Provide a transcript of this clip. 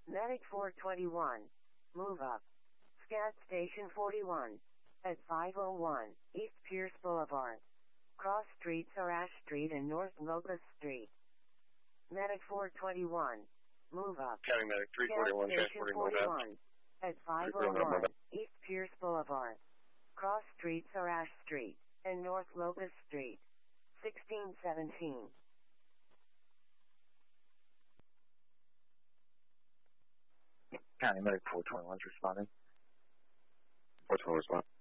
Medic 421. Move up. Scat Station 41. At 501 East Pierce Boulevard. Cross streets are Ash Street and North Locust Street. Medic 421. Move up. County Medic 341, transporting mobile. At 501 East Pierce Boulevard. Cross streets are Ash Street and North Locust Street. 1617. County Medic 421 is responding. 421 respond.